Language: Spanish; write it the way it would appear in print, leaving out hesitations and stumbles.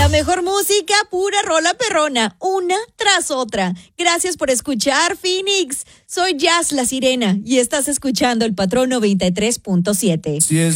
La mejor música, pura rola perrona, una tras otra. Gracias por escuchar, Phoenix. Soy Jazz La Sirena y estás escuchando El Patrón 93.7.